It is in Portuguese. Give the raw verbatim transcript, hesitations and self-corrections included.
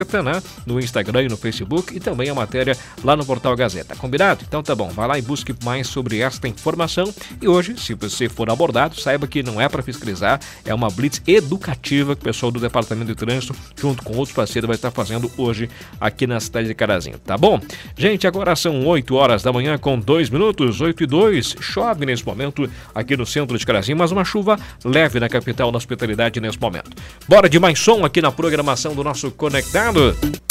aberta, né? No Instagram e no Facebook e também a matéria lá no Portal Gazeta. Combinado? Então tá bom, vai lá e busque mais sobre esta informação. E hoje, se você for abordado, saiba que não é para fiscalizar, é uma blitz educativa que o pessoal do Departamento de Trânsito, junto com outros parceiros, vai estar fazendo hoje aqui na cidade de Carazinho, tá bom? Gente, agora são oito horas da manhã com dois minutos, oito e dois. Chove nesse momento aqui no centro de Carazinho, mas uma chuva leve na capital da hospitalidade nesse momento. Bora de mais som aqui na programação do nosso Conectado.